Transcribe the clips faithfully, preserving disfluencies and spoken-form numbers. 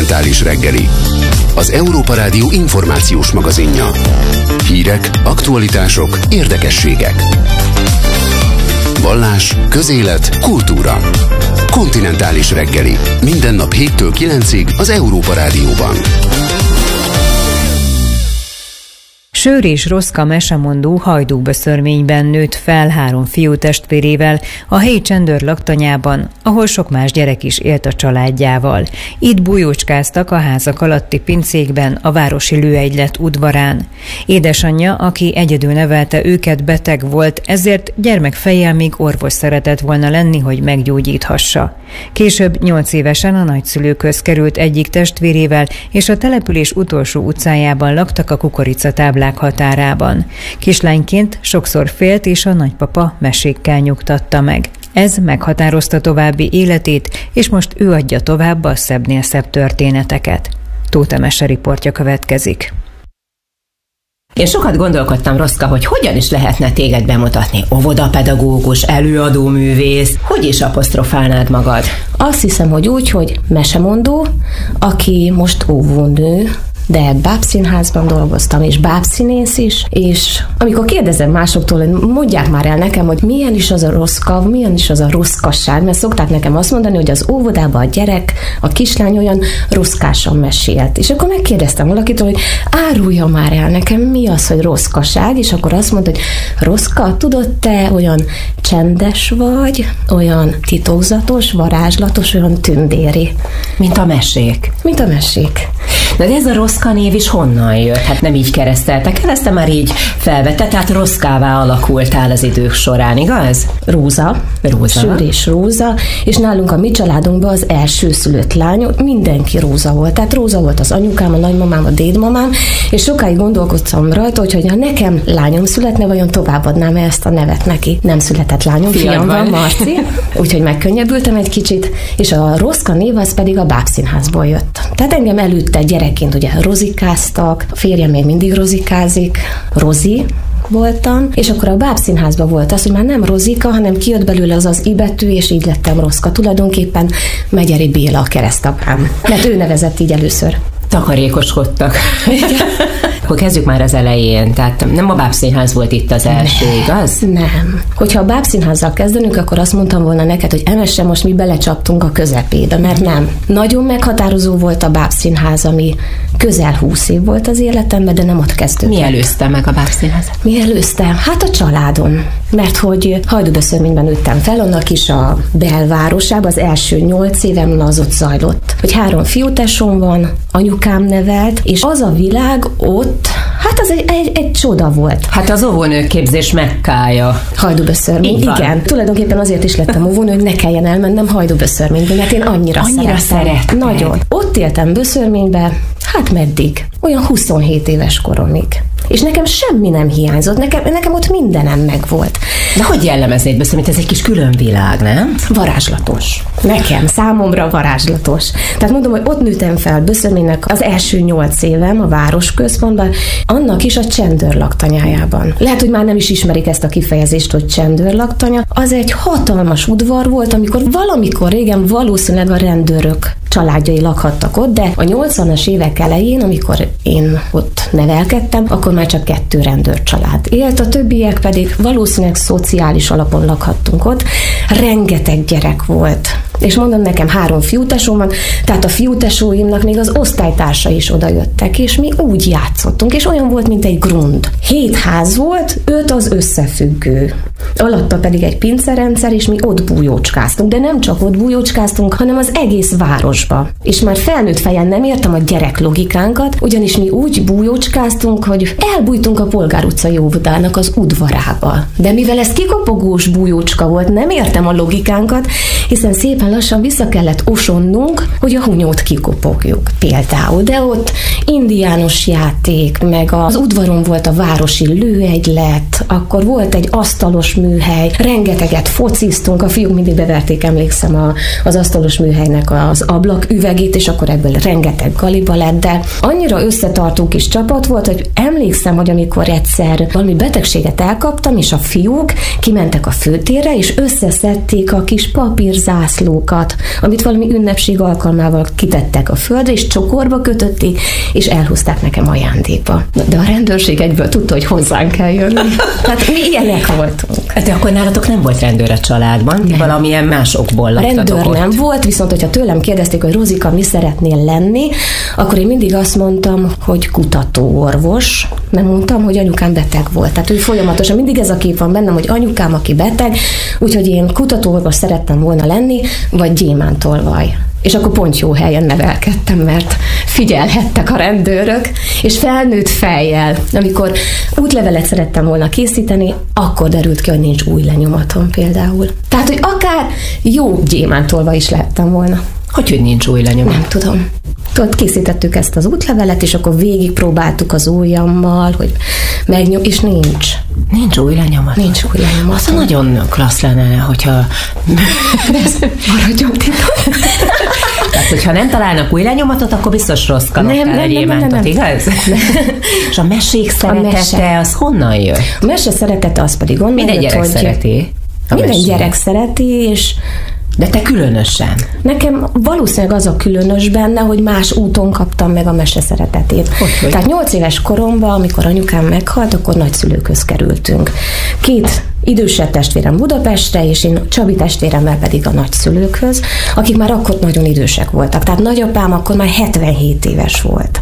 Kontinentális reggeli, az Európa Rádió információs magazinja. Hírek, aktualitások, érdekességek. Vallás, közélet, kultúra. Kontinentális reggeli. Minden nap héttől kilencig az Európa Rádióban. Sőr és Roszka mesemondó Hajdúböszörményben nőtt fel három fiú testvérével a helyi csendőrlaktanyában, ahol sok más gyerek is élt a családjával. Itt bújócskáztak a házak alatti pincékben, a városi lőegylet udvarán. Édesanyja, aki egyedül nevelte őket, beteg volt, ezért gyermekfejjel még orvos szeretett volna lenni, hogy meggyógyíthassa. Később nyolc évesen a nagyszülőkhöz került egyik testvérével, és a település utolsó utcájában laktak a kukoricatáblák határában. Kislányként sokszor félt, és a nagypapa mesékkel nyugtatta meg. Ez meghatározta további életét, és most ő adja tovább a szebbnél szebb történeteket. Tóth Mese riportja következik. Én sokat gondolkodtam, Roszka, hogy hogyan is lehetne téged bemutatni. Óvodapedagógus, előadóművész, hogy is apostrofálnád magad? Azt hiszem, hogy úgy, hogy mesemondó, aki most óvónő, de bábszínházban dolgoztam, és bábszínész is, és amikor kérdezem másoktól, hogy mondják már el nekem, hogy milyen is az a roszka, milyen is az a roszkasság, mert szokták nekem azt mondani, hogy az óvodában a gyerek, a kislány olyan roszkásan mesélt. És akkor megkérdeztem valakitől, hogy árulja már el nekem, mi az, hogy roszkaság, és akkor azt mondta, hogy Roszka, tudod, te olyan csendes vagy, olyan titokzatos, varázslatos, olyan tündéri. Mint a mesék. Mint a mesék. De ez a Roszka név is honnan jött? Hát nem így kereszteltek el, ezt te már így felvette, tehát Roszkává alakultál az idők során, igaz? Róza. Róza. Sőr és Róza, és nálunk a mi családunkban az első szülött lány, mindenki Róza volt. Tehát Róza volt az anyukám, a nagymamám, a dédmamám, és sokáig gondolkodtam rajta, hogy ha nekem lányom születne, vajon továbbadnám -e ezt a nevet neki. Nem született lányom, fiam, fiam van, Marci, úgyhogy megkönnyebbültem egy kicsit, és a Roszka név az pedig a bábszínházból jött. Tehát engem előtte gyerekként ugye rozikáztak, a férjem még mindig rozikázik, Rozi voltam, és akkor a bábszínházban volt az, hogy már nem Rozika, hanem kijött belőle az az I betű, és így lettem Roszka. Tulajdonképpen Megyeri Béla a keresztapám, mert ő nevezett így először. Takarékoskodtak. Akkor kezdjük már az elején, tehát nem a bábszínház volt itt az első, nem, igaz? Nem. Hogyha a bábszínházzal kezdenünk, akkor azt mondtam volna neked, hogy emesse, most mi belecsaptunk a közepébe, mert nem. Nagyon meghatározó volt a bábszínház, ami közel húsz év volt az életemben, de nem ott kezdődött. Mi előzte meg a bábszínházat? Mi előzte? Hát a családom. Mert hogy Hajdúböszörményben nőttem fel, annak is a belvárosában, az első nyolc évem az ott zajlott. Hogy három fiútesóm van, anyukám nevelt, és az a világ ott, hát az egy, egy, egy csoda volt. Hát az óvónők képzés Mekkája. Hajdúböszörmény, igen. Tulajdonképpen azért is lettem óvónő, hogy ne kelljen elmennem Hajdúböszörménybe, mert én annyira, annyira szerettem. Nagyon. Ott éltem Böszörménybe, hát meddig? Olyan huszonhét éves koromig. És nekem semmi nem hiányzott, nekem, nekem ott mindenem megvolt. De hogy jellemeznéd Böszörményt? Ez egy kis külön világ, nem? Varázslatos. Nekem, számomra varázslatos. Tehát mondom, hogy ott nőttem fel Böszörménynek az első nyolc évem a városközpontban, annak is a csendőrlaktanyájában. Lehet, hogy már nem is ismerik ezt a kifejezést, hogy csendőrlaktanya. Az egy hatalmas udvar volt, amikor valamikor régen valószínűleg a rendőrök családjai lakhattak ott, de a nyolcvanas évek elején, amikor én ott nevelkedtem, akkor már csak kettő rendőrcsalád élt, a többiek pedig valószínűleg szociális alapon lakhattunk ott. Rengeteg gyerek volt. És mondom, nekem három fiútesóm van, tehát a fiútesóimnak még az osztálytársai is odajöttek, és mi úgy játszottunk, és olyan volt, mint egy grund. Hét ház volt, öt az összefüggő. Alatta pedig egy pincerendszer, és mi ott bújócskáztunk, de nem csak ott bújócskáztunk, hanem az egész városba. És már felnőtt fejen nem értem a gyerek logikánkat, ugyanis mi úgy bújócskáztunk, hogy elbújtunk a Polgár utcai óvodának az udvarába. De mivel ez kikopogós bújócska volt, nem értem a logikánkat, hiszen szépen lassan vissza kellett osonnunk, hogy a hunyót kikopogjuk például. De ott indiános játék, meg az udvaron volt a városi lőegylet, akkor volt egy asztalos műhely, rengeteget fociztunk, a fiúk mindig beverték, emlékszem, a, az asztalos műhelynek az ablak üvegét, és akkor ebből rengeteg galiba lett, de annyira összetartó kis csapat volt, hogy emlékszem, hogy amikor egyszer valami betegséget elkaptam, és a fiúk kimentek a főtérre, és összeszedték a kis papírzászló kutatókat, amit valami ünnepség alkalmával kitettek a földre, és csokorba kötötték, és elhozták nekem ajándékba. De a rendőrség egyből tudta, hogy hozzánk kell jönni. Tehát mi ilyenek voltunk. De akkor nálatok nem volt rendőr a családban? Nem. Valamilyen más okból laktatok rendőr ott? Nem volt, viszont hogyha tőlem kérdezték, hogy Rozika, mi szeretnél lenni, akkor én mindig azt mondtam, hogy kutatóorvos. Nem mondtam, hogy anyukám beteg volt. Tehát ő folyamatosan mindig ez a kép van bennem, hogy anyukám, aki beteg, úgyhogy én kutatóorvos szerettem volna lenni, vagy gyémántolvaj. És akkor pont jó helyen nevelkedtem, mert figyelhettek a rendőrök, és felnőtt fejjel, amikor útlevelet szerettem volna készíteni, akkor derült ki, hogy nincs új lenyomatom például. Tehát, hogy akár jó gyémántolva is lettem volna. Hogy, hogy nincs új lenyomat? Nem tudom. Tudod, készítettük ezt az útlevelet, és akkor végig próbáltuk az ujjammal, hogy megnyom, és nincs. Nincs új lenyomat? Nincs új lenyomat. Az nagyon klassz lenne, hogyha... Maradjon titok. Tehát, hogyha nem találnak új lenyomatot, akkor biztos rossz kaptál egy gyémántot, igaz? Nem. És a mesék szeretete, mese. Az honnan jött? A mese szeretete az pedig onnan minden jött, gyerek hogy... szereti. Minden mesét. gyerek szereti, és... De te különösen. Nekem valószínűleg az a különös benne, hogy más úton kaptam meg a mese szeretetét. Hogy, hogy? Tehát nyolc éves koromban, amikor anyukám meghalt, akkor nagyszülőkhöz kerültünk. Két idősebb testvérem Budapestre, és én Csabi testvéremmel pedig a nagyszülőkhöz, akik már akkor nagyon idősek voltak. Tehát nagyapám akkor már hetvenhét éves volt.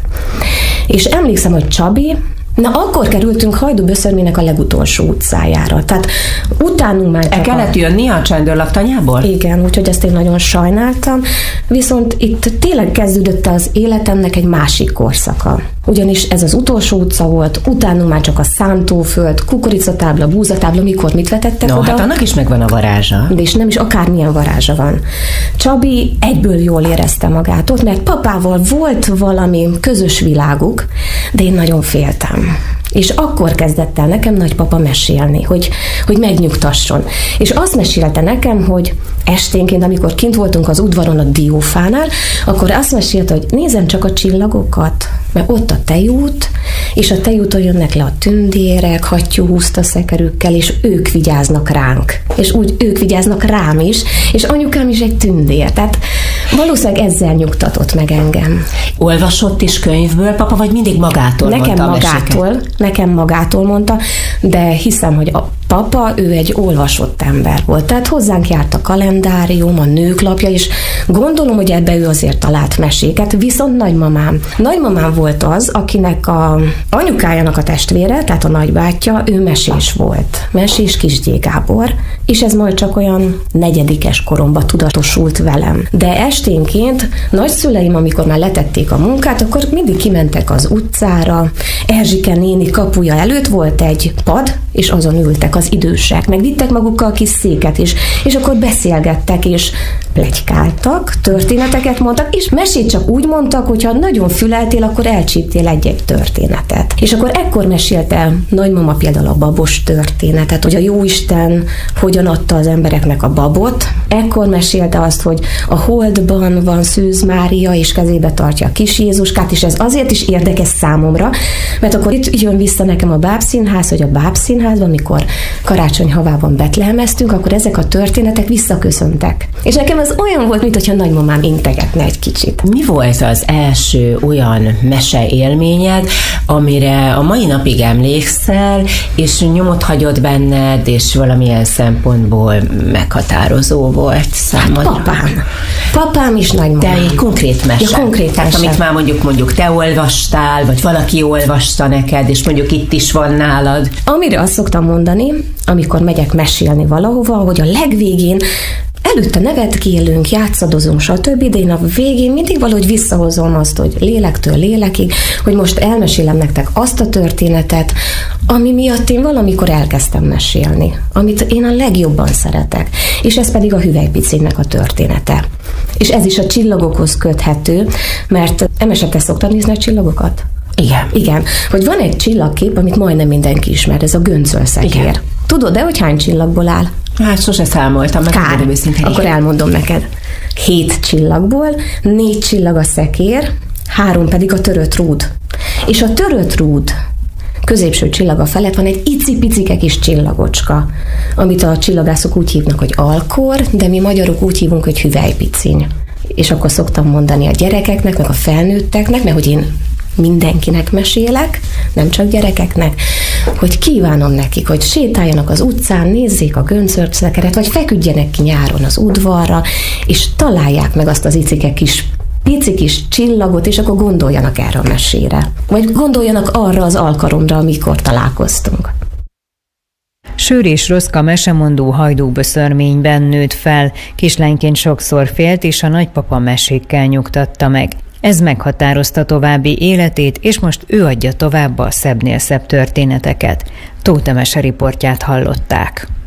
És emlékszem, hogy Csabi, na akkor kerültünk Hajdú-Böszörmének a legutolsó utcájára. Tehát utánunk már... El kellett a... jönni a csendőrlaktanyából? Igen, úgyhogy ezt én nagyon sajnáltam. Viszont itt tényleg kezdődött az életemnek egy másik korszaka. Ugyanis ez az utolsó utca volt, utánunk már csak a szántóföld, kukoricatábla, búzatábla, mikor mit vetettek no, oda. Hát annak is megvan a varázsa. De és nem is akármilyen varázsa van. Csabi egyből jól érezte magát ott, mert papával volt valami közös világuk, de én nagyon féltem. És akkor kezdett el nekem nagypapa mesélni, hogy, hogy megnyugtasson. És azt mesélte nekem, hogy esténként, amikor kint voltunk az udvaron a diófánál, akkor azt mesélte, hogy nézem csak a csillagokat, mert ott a tejút, és a tejúton jönnek le a tündérek, hattyú húzta szekerükkel, és ők vigyáznak ránk. És úgy ők vigyáznak rám is, és anyukám is egy tündér. Tehát valószínűleg ezzel nyugtatott meg engem. Olvasott is könyvből, papa, vagy mindig magától nekem mondta magától, a Nekem magától mondta, de hiszem, hogy a papa, ő egy olvasott ember volt. Tehát hozzánk járt a kalendárium, a nőklapja, és gondolom, hogy ebbe ő azért talált meséket, viszont nagymamám. Nagymamám volt az, akinek a anyukájának a testvére, tehát a nagybátyja, ő mesés volt. Mesés Kisgyé Gábor, és ez majd csak olyan negyedikes koromban tudatosult velem. De esténként nagyszüleim, amikor már letették a munkát, akkor mindig kimentek az utcára. Erzsike néni kapuja előtt volt egy pad, és azon ültek az idősek, meg vittek magukkal kis széket is, és akkor beszélgettek, és pletykáltak, történeteket mondtak, és mesét csak úgy mondtak, hogyha nagyon füleltél, akkor elcsíptél egy-egy történetet. És akkor ekkor mesélte nagymama például a babos történetet, hogy a Jóisten hogyan adta az embereknek a babot. Ekkor mesélte azt, hogy a holdban van Szűz Mária, és kezébe tartja a kis Jézuskát, és ez azért is érdekes számomra, mert akkor itt jön vissza nekem a bábszínház, hogy a bábszínházban, amikor karácsony havában betlehemeztünk, akkor ezek a történetek visszaköszöntek. És nekem ez olyan volt, mintha nagymamám integetne egy kicsit. Mi volt az első olyan mese élményed, amire a mai napig emlékszel, és nyomot hagyott benned, és valamilyen szempontból meghatározó volt számodra? Hát papám. Papám is nagymamám. De egy konkrét mese. Ja, konkrét Tehát mese. amit már mondjuk, mondjuk te olvastál, vagy valaki olvasta neked, és mondjuk itt is van nálad. Amire azt szoktam mondani, amikor megyek mesélni valahova, hogy a legvégén előtte nevetkélünk, játszadozunk, stb., de én a végén mindig valahogy visszahozom azt, hogy lélektől lélekig, hogy most elmesélem nektek azt a történetet, ami miatt én valamikor elkezdtem mesélni, amit én a legjobban szeretek, és ez pedig a Hüvelykpicinek a története. És ez is a csillagokhoz köthető, mert Emese, te szoktad nézni a csillagokat? Igen. Igen, hogy van egy csillagkép, amit majdnem mindenki ismer, ez a göncölszekér. Tudod-e, hogy hány csillagból áll? Hát sose számoltam, meg Kár, őszintén. akkor elmondom neked. Hét csillagból, négy csillag a szekér, három pedig a törött rúd. És a törött rúd középső csillaga felett van egy icipicike kis csillagocska, amit a csillagászok úgy hívnak, hogy alkor, de mi magyarok úgy hívunk, hogy hüvelypiciny. És akkor szoktam mondani a gyerekeknek, meg a felnőtteknek, mert hogy én mindenkinek mesélek, nem csak gyerekeknek, hogy kívánom nekik, hogy sétáljanak az utcán, nézzék a göncörszekeret, vagy feküdjenek ki nyáron az udvarra, és találják meg azt az icike kis pici kis csillagot, és akkor gondoljanak erre a mesére. Vagy gondoljanak arra az alkalomra, amikor találkoztunk. Sőr és Roszka mesemondó hajdúböszörményben nőtt fel, kislányként sokszor félt, és a nagypapa mesékkel nyugtatta meg. Ez meghatározta további életét, és most ő adja tovább a szebbnél szebb történeteket. Tóth Emese riportját hallották.